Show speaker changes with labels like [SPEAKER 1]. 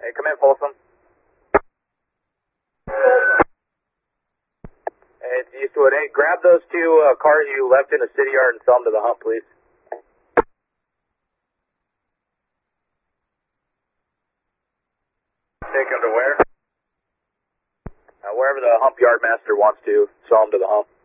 [SPEAKER 1] Hey, come in, Folsom. Hey, it's Eastwood. Hey, grab those two cars you left in the city yard and sell them to the hump, please. Take them to where? Wherever the hump yard master wants to, sell them to the hump.